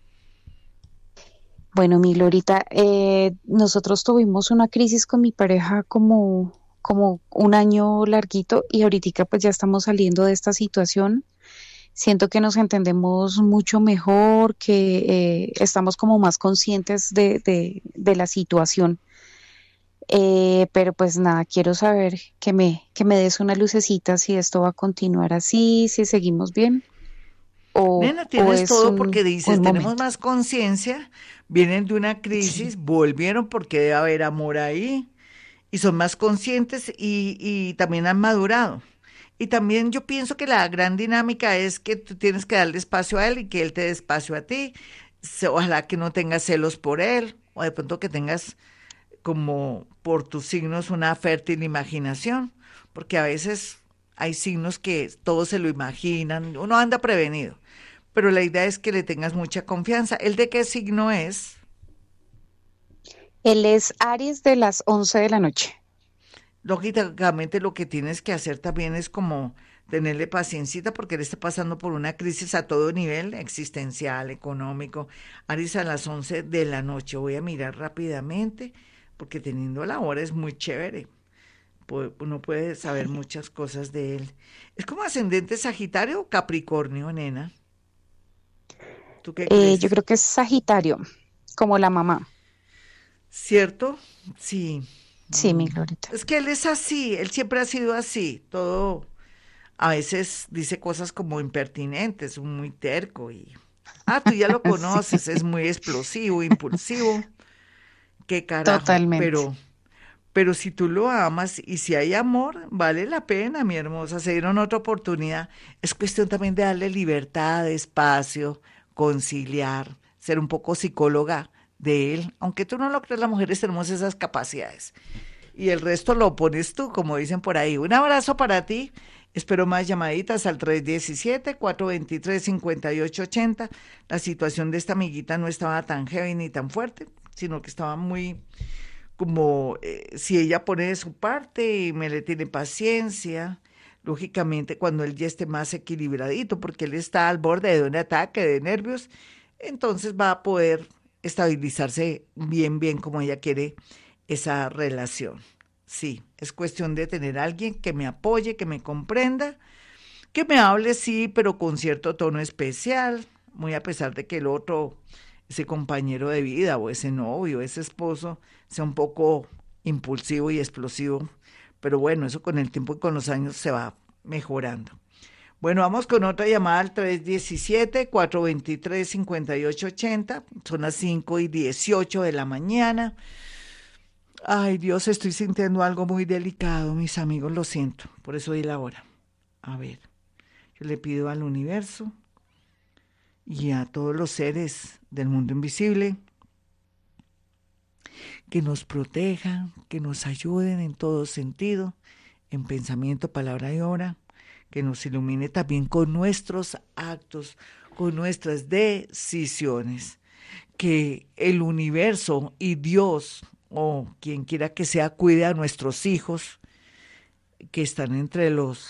Speaker 6: Bueno, mi Glorita, nosotros tuvimos una crisis con mi pareja como un año larguito y ahorita pues ya estamos saliendo de esta situación. Siento que nos entendemos mucho mejor, que estamos como más conscientes de la situación. Pero pues nada, quiero saber que me des una lucecita si esto va a continuar así, si seguimos bien
Speaker 2: Nena,
Speaker 6: o
Speaker 2: tienes
Speaker 6: es
Speaker 2: todo porque dices,
Speaker 6: un
Speaker 2: tenemos
Speaker 6: momento.
Speaker 2: más conciencia, vienen de una
Speaker 6: Sí.
Speaker 2: crisis, volvieron porque debe haber amor ahí y son más conscientes y también han madurado. Y también yo pienso que la gran dinámica es que tú tienes que darle espacio a él y que él te dé espacio a ti. Ojalá que no tengas celos por él o de pronto que tengas como por tus signos una fértil imaginación, porque a veces hay signos que todos se lo imaginan, uno anda prevenido, pero la idea es que le tengas mucha confianza. ¿El de qué signo es?
Speaker 6: Él es Aries de las 11 de la noche.
Speaker 2: Lógicamente lo que tienes que hacer también es como tenerle paciencita porque él está pasando por una crisis a todo nivel, existencial, económico. Aries a las 11 de la noche. Voy a mirar rápidamente porque teniendo la hora es muy chévere. Uno puede saber muchas cosas de él. Es como ascendente Sagitario o Capricornio, nena. ¿Tú qué
Speaker 6: Yo
Speaker 2: crees?
Speaker 6: creo que es Sagitario, como la mamá.
Speaker 2: ¿Cierto? Sí.
Speaker 6: Sí, mi
Speaker 2: Mm.
Speaker 6: Glorita.
Speaker 2: Es que él es así, él siempre ha sido así, todo, a veces dice cosas como impertinentes, muy terco y... Ah, tú ya lo
Speaker 6: Sí,
Speaker 2: conoces, es muy explosivo, impulsivo, qué carajo,
Speaker 6: totalmente.
Speaker 2: pero si tú lo amas y si hay amor, vale la pena, mi hermosa, se dieron otra oportunidad. Es cuestión también de darle libertad, espacio, conciliar, ser un poco psicóloga de él, aunque tú no lo creas, las mujeres tenemos esas capacidades y el resto lo pones tú, como dicen por ahí. Un abrazo para ti. Espero más llamaditas al 317-423-5880. La situación de esta amiguita no estaba tan heavy ni tan fuerte, sino que estaba muy como si ella pone de su parte y me le tiene paciencia. Lógicamente, cuando él ya esté más equilibradito, porque él está al borde de un ataque de nervios, entonces va a poder estabilizarse bien, bien como ella quiere esa relación. Sí, es cuestión de tener a alguien que me apoye, que me comprenda, que me hable, sí, pero con cierto tono especial, muy a pesar de que el otro, ese compañero de vida o ese novio, ese esposo, sea un poco impulsivo y explosivo. Pero bueno, eso con el tiempo y con los años se va mejorando. Bueno, vamos con otra llamada al 317-423-5880. Son las 5:18 de la mañana. Ay, Dios, estoy sintiendo algo muy delicado, mis amigos, lo siento. Por eso di la hora. A ver, yo le pido al universo y a todos los seres del mundo invisible que nos protejan, que nos ayuden en todo sentido, en pensamiento, palabra y obra, que nos ilumine también con nuestros actos, con nuestras decisiones, que el universo y Dios o quien quiera que sea cuide a nuestros hijos que están entre los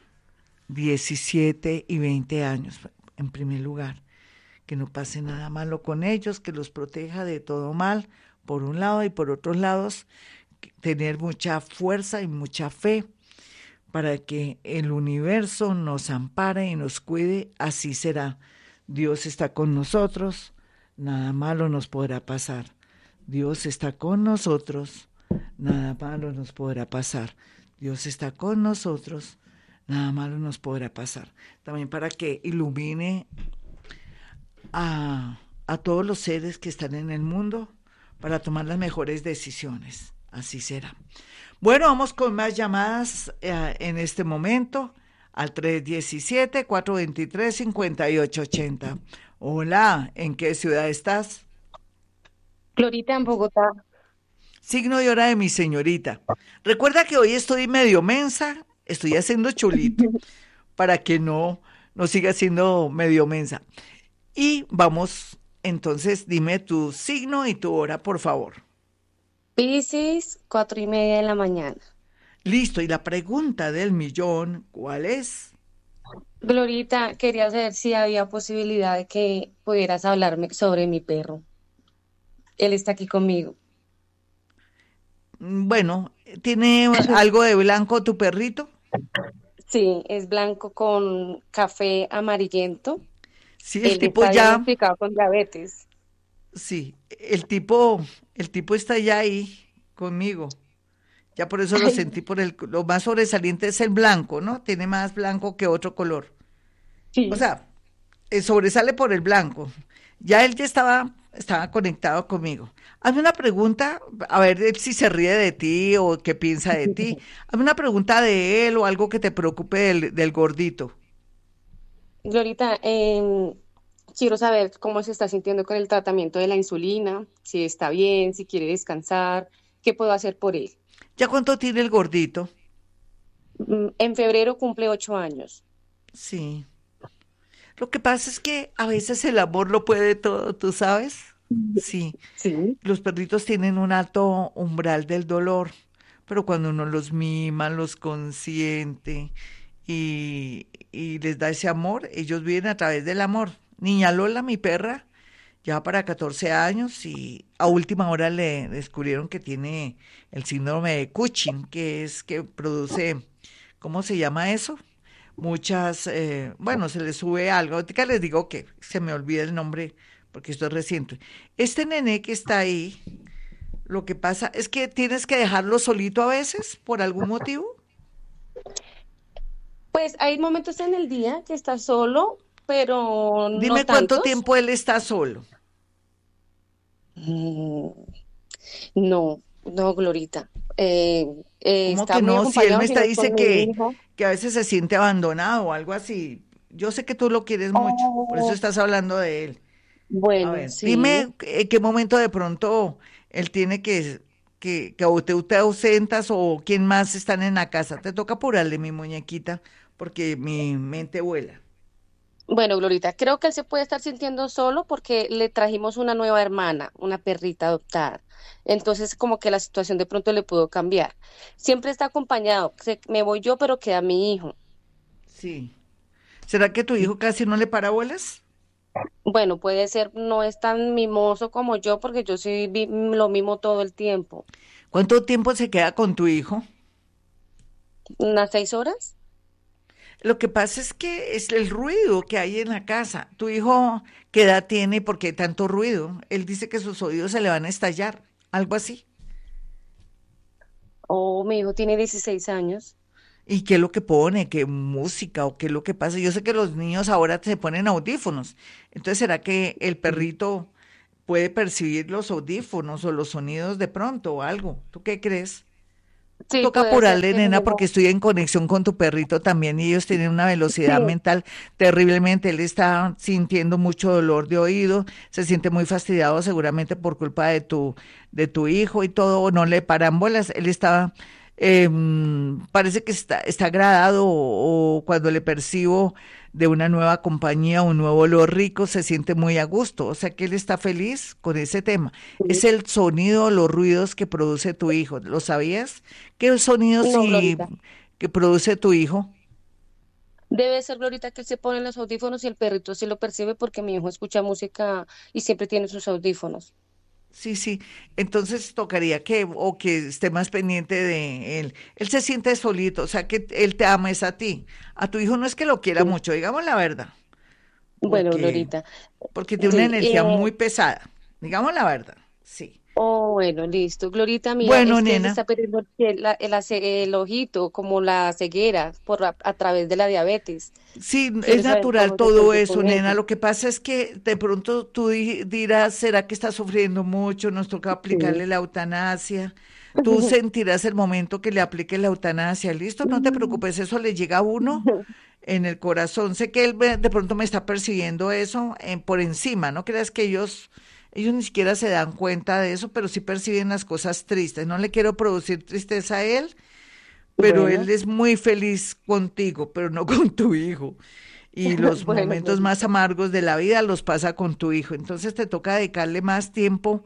Speaker 2: 17 y 20 años, en primer lugar, que no pase nada malo con ellos, que los proteja de todo mal, por un lado, y por otros lados, tener mucha fuerza y mucha fe para que el universo nos ampare y nos cuide, así será. Dios está con nosotros, nada malo nos podrá pasar. Dios está con nosotros, nada malo nos podrá pasar. Dios está con nosotros, nada malo nos podrá pasar. También para que ilumine a todos los seres que están en el mundo para tomar las mejores decisiones. Así será. Bueno, vamos con más llamadas en este momento al 317-423-5880. Hola, ¿en qué ciudad estás?
Speaker 7: Glorita en Bogotá.
Speaker 2: Signo y hora de mi señorita. Recuerda que hoy estoy medio mensa, estoy haciendo chulito para que no siga siendo medio mensa. Y vamos, entonces, dime tu signo y tu hora, por favor.
Speaker 7: Piscis, 4:30 de la mañana.
Speaker 2: Listo, y la pregunta del millón, ¿cuál es?
Speaker 7: Glorita, quería saber si había posibilidad de que pudieras hablarme sobre mi perro. Él está aquí conmigo.
Speaker 2: Bueno, ¿tiene algo de blanco tu perrito?
Speaker 7: Sí, es blanco con café amarillento.
Speaker 2: Sí, el
Speaker 7: Él
Speaker 2: tipo
Speaker 7: está
Speaker 2: ya,
Speaker 7: diagnosticado con diabetes.
Speaker 2: sí, el tipo está ya ahí conmigo. Ya por eso lo sentí lo más sobresaliente es el blanco, ¿no? Tiene más blanco que otro color. O
Speaker 7: Sí.
Speaker 2: sea, sobresale por el blanco. Ya él ya estaba conectado conmigo. Hazme una pregunta, a ver si se ríe de ti o qué piensa de ti. Hazme una pregunta de él o algo que te preocupe del gordito.
Speaker 7: Glorita, quiero saber cómo se está sintiendo con el tratamiento de la insulina, si está bien, si quiere descansar, qué puedo hacer por él.
Speaker 2: ¿Ya cuánto tiene el gordito?
Speaker 7: En febrero cumple 8 años.
Speaker 2: Sí. Lo que pasa es que a veces el amor lo puede todo, ¿tú sabes? Sí.
Speaker 7: Sí.
Speaker 2: Los perritos tienen un alto umbral del dolor, pero cuando uno los mima, los consiente y les da ese amor, ellos viven a través del amor. Niña Lola, mi perra, ya para 14 años y a última hora le descubrieron que tiene el síndrome de Cushing, que es que produce, ¿cómo se llama eso? Muchas, bueno, se le sube algo. Ahorita les digo que se me olvida el nombre porque esto es reciente. Este nené que está ahí, lo que pasa es que tienes que dejarlo solito a veces por algún motivo.
Speaker 7: Pues hay momentos en el día que está solo, pero no
Speaker 2: Dime cuánto
Speaker 7: tantos.
Speaker 2: tiempo él está solo.
Speaker 7: Mm, No, no, Glorita.
Speaker 2: ¿Cómo
Speaker 7: Está
Speaker 2: que
Speaker 7: muy
Speaker 2: no? Si él
Speaker 7: acompañado,
Speaker 2: me está
Speaker 7: sino
Speaker 2: dice
Speaker 7: con mi hijo.
Speaker 2: que a veces se siente abandonado o algo así. Yo sé que tú lo quieres mucho, por eso
Speaker 7: Oh,
Speaker 2: estás hablando de él. A
Speaker 7: bueno,
Speaker 2: ver,
Speaker 7: sí.
Speaker 2: dime en qué momento de pronto él tiene que o te ausentas o quién más están en la casa. Te toca apurarle, mi muñequita, porque mi mente vuela.
Speaker 7: Bueno, Glorita, creo que él se puede estar sintiendo solo porque le trajimos una nueva hermana, una perrita adoptada. Entonces, como que la situación de pronto le pudo cambiar. Siempre está acompañado. Me voy yo, pero queda mi hijo.
Speaker 2: Sí. ¿Será que tu hijo casi no le para bolas?
Speaker 7: Bueno, puede ser, no es tan mimoso como yo, porque yo sí lo mimo todo el tiempo.
Speaker 2: ¿Cuánto tiempo se queda con tu hijo?
Speaker 7: ¿Unas 6 horas?
Speaker 2: Lo que pasa es que es el ruido que hay en la casa. ¿Tu hijo qué edad tiene y por qué tanto ruido? Él dice que sus oídos se le van a estallar, algo así.
Speaker 7: Oh, mi hijo tiene 16 años.
Speaker 2: ¿Y qué es lo que pone? ¿Qué música o qué es lo que pasa? Yo sé que los niños ahora se ponen audífonos. Entonces, ¿será que el
Speaker 7: Sí,
Speaker 2: perrito puede percibir los audífonos o los sonidos de pronto o algo? ¿Tú qué crees?
Speaker 7: sí,
Speaker 2: Toca
Speaker 7: puede ser
Speaker 2: apurarle,
Speaker 7: que
Speaker 2: nena, porque
Speaker 7: no.
Speaker 2: estoy en conexión con tu perrito también y ellos tienen una velocidad
Speaker 7: Sí,
Speaker 2: mental terriblemente. Él está sintiendo mucho dolor de oído, se siente muy fastidiado seguramente por culpa de tu hijo y todo, no le paran bolas. Él está, parece que está agradado o cuando le percibo de una nueva compañía, un nuevo olor rico, se siente muy a gusto. O sea que él está feliz con ese tema. Es
Speaker 7: sí.
Speaker 2: el sonido, los ruidos que produce tu hijo. ¿Lo sabías? ¿Qué sonidos
Speaker 7: No,
Speaker 2: y
Speaker 7: Glorita.
Speaker 2: que produce tu hijo?
Speaker 7: Debe ser, Glorita, que él se pone los audífonos y el perrito sí lo percibe porque mi hijo escucha música y siempre tiene sus audífonos.
Speaker 2: Sí, sí. Entonces tocaría o que esté más pendiente de él. Él se siente solito, o sea que él te ama es a ti. A tu hijo no es que lo quiera
Speaker 7: Sí.
Speaker 2: mucho, digamos la verdad,
Speaker 7: Bueno,
Speaker 2: porque,
Speaker 7: Glorita.
Speaker 2: porque tiene una
Speaker 7: Sí.
Speaker 2: energía muy pesada. Digamos la verdad, sí.
Speaker 7: Oh, bueno, listo. Glorita, mira,
Speaker 2: Bueno,
Speaker 7: es que él
Speaker 2: nena.
Speaker 7: está perdiendo el ojito, como la ceguera, a través de la diabetes.
Speaker 2: Sí, es
Speaker 7: Quiero saber
Speaker 2: natural
Speaker 7: cómo se
Speaker 2: todo
Speaker 7: siente
Speaker 2: eso,
Speaker 7: con
Speaker 2: nena.
Speaker 7: eso.
Speaker 2: Lo que pasa es que de pronto tú dirás, ¿será que está sufriendo mucho? Nos toca
Speaker 7: Sí.
Speaker 2: aplicarle la eutanasia. Tú sentirás el momento que le aplique la eutanasia. Listo, no te
Speaker 7: Mm.
Speaker 2: preocupes, eso le llega a uno en el corazón. Sé que él de pronto me está percibiendo eso por encima. No creas que ellos ni siquiera se dan cuenta de eso, pero sí perciben las cosas tristes. No le quiero producir tristeza a él, pero él
Speaker 7: Bueno,
Speaker 2: es muy feliz contigo, pero no con tu hijo. Y los
Speaker 7: bueno,
Speaker 2: momentos más
Speaker 7: Glorita.
Speaker 2: amargos de la vida los pasa con tu hijo. Entonces te toca dedicarle más tiempo,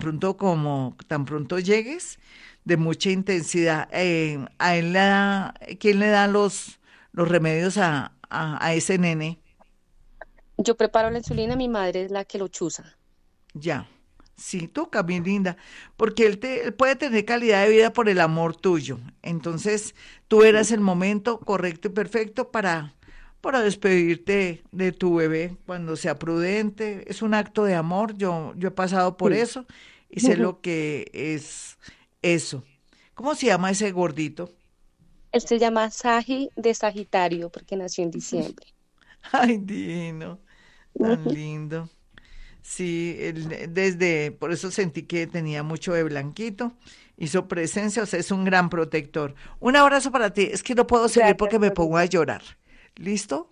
Speaker 2: tan pronto llegues, de mucha intensidad. A él ¿quién le da los remedios a ese nene?
Speaker 7: Yo preparo la insulina, mi madre es la que lo chuza.
Speaker 2: Ya. Sí, toca, bien linda, porque él puede tener calidad de vida por el amor tuyo. Entonces, tú eras el momento correcto y perfecto para despedirte de tu bebé cuando sea prudente. Es un acto de amor, yo he pasado por
Speaker 7: Sí.
Speaker 2: eso y sé lo que es Eso. ¿Cómo se llama ese gordito?
Speaker 7: Él se llama Sagi de Sagitario porque nació en diciembre.
Speaker 2: Ay, Dino, tan
Speaker 7: Ujú.
Speaker 2: lindo. Sí, por eso sentí que tenía mucho de blanquito. Hizo presencia, o sea, es un gran protector. Un abrazo para ti. Es que no puedo seguir
Speaker 7: Gracias,
Speaker 2: porque me pongo a
Speaker 7: Glorita.
Speaker 2: llorar. ¿Listo?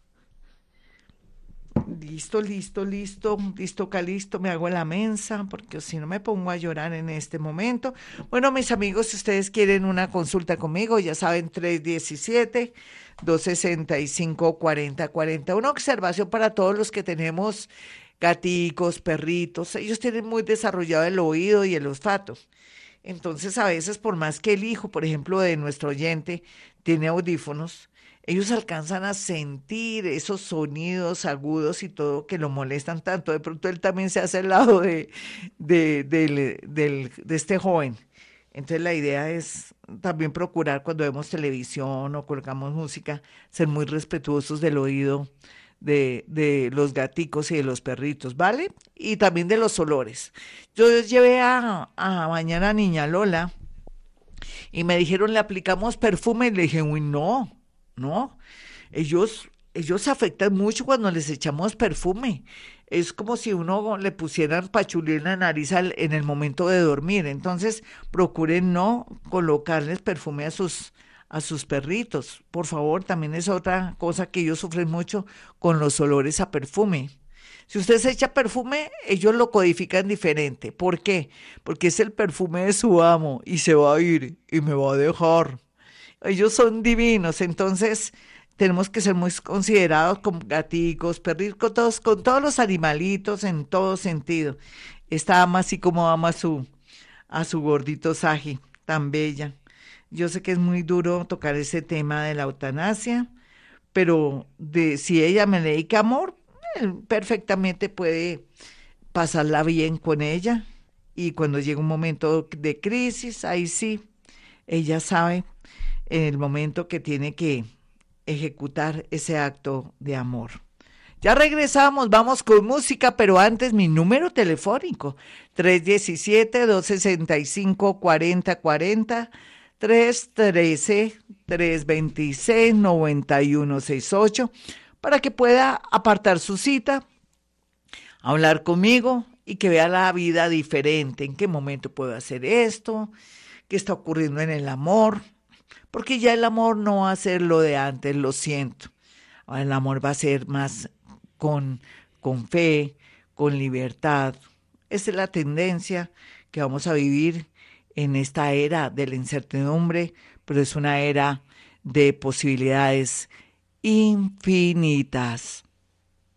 Speaker 2: Listo, listo, listo, listo, calisto, me hago la mensa, porque si no me pongo a llorar en este momento. Bueno, mis amigos, si ustedes quieren una consulta conmigo, ya saben, 317-265-4040. Una observación para todos los que tenemos gaticos, perritos, ellos tienen muy desarrollado el oído y el olfato. Entonces, a veces, por más que el hijo, por ejemplo, de nuestro oyente, tiene audífonos, ellos alcanzan a sentir esos sonidos agudos y todo que lo molestan tanto. De pronto él también se hace al lado de este joven. Entonces la idea es también procurar cuando vemos televisión o colgamos música, ser muy respetuosos del oído de los gaticos y de los perritos, ¿vale? Y también de los olores. Yo llevé a bañar a niña Lola y me dijeron, le aplicamos perfume y le dije, uy, no, no, ellos se afectan mucho cuando les echamos perfume. Es como si uno le pusieran pachulí en la nariz en el momento de dormir. Entonces, procuren no colocarles perfume a sus perritos. Por favor, también es otra cosa que ellos sufren mucho con los olores a perfume. Si usted se echa perfume, ellos lo codifican diferente. ¿Por qué? Porque es el perfume de su amo y se va a ir y me va a dejar. Ellos son divinos, entonces tenemos que ser muy considerados con gaticos, perritos, con todos los animalitos en todo sentido. Esta ama así como ama a su gordito Saji, tan bella. Yo sé que es muy duro tocar ese tema de la eutanasia, pero si ella me dedica amor, él perfectamente puede pasarla bien con ella. Y cuando llega un momento de crisis, ahí sí, ella sabe en el momento que tiene que ejecutar ese acto de amor. Ya regresamos, vamos con música, pero antes mi número telefónico, 317-265-4040, 313-326-9168, para que pueda apartar su cita, hablar conmigo y que vea la vida diferente, en qué momento puedo hacer esto, qué está ocurriendo en el amor, porque ya el amor no va a ser lo de antes, lo siento. Ahora el amor va a ser más con, con fe, con libertad. Esa es la tendencia que vamos a vivir en esta era de la incertidumbre, pero es una era de posibilidades infinitas.